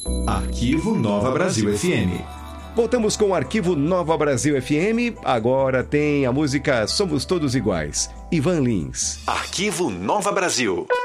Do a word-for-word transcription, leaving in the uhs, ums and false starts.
Arquivo Nova Brasil F M. Voltamos com o Arquivo Nova Brasil F M. Agora tem a música Somos Todos Iguais. Ivan Lins. Arquivo Nova Brasil.